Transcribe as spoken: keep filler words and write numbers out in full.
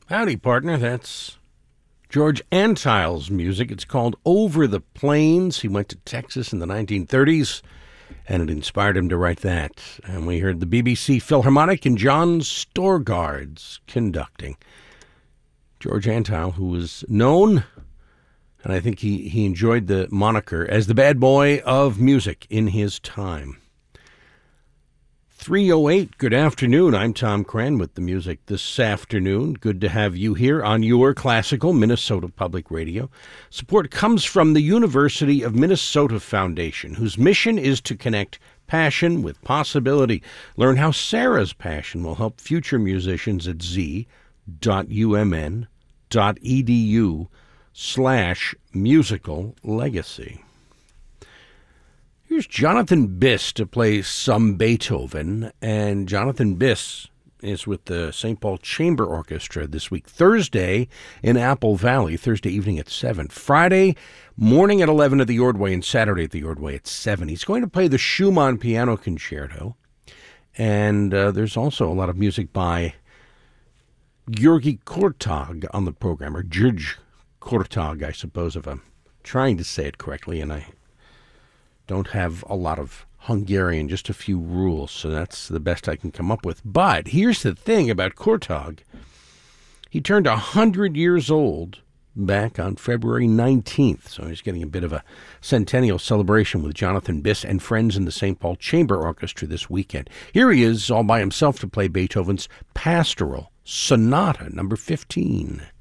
Howdy, partner. That's George Antheil's music. It's called Over the Plains. He went to Texas in the nineteen thirties, and it inspired him to write that. And we heard the B B C Philharmonic and John Storgard's conducting. George Antheil, who was known, and I think he, he enjoyed the moniker, as the bad boy of music in his time. three oh eight, good afternoon. I'm Tom Cran with the music this afternoon. Good to have you here on your classical Minnesota Public Radio. Support comes from the University of Minnesota Foundation, whose mission is to connect passion with possibility. Learn how Sarah's passion will help future musicians at z.umn.edu slash musical legacy. Here's Jonathan Biss to play some Beethoven, and Jonathan Biss is with the Saint Paul Chamber Orchestra this week, Thursday in Apple Valley, Thursday evening at seven, Friday morning at eleven at the Ordway, and Saturday at the Ordway at seven. He's going to play the Schumann Piano Concerto, and uh, there's also a lot of music by György Kurtag on the program, or György Kurtag, I suppose, if I'm trying to say it correctly, and I don't have a lot of Hungarian, just a few rules, so that's the best I can come up with. But here's the thing about Kurtag. He turned one hundred years old back on February nineteenth, so he's getting a bit of a centennial celebration with Jonathan Biss and friends in the Saint Paul Chamber Orchestra this weekend. Here he is all by himself to play Beethoven's Pastoral Sonata number fifteen.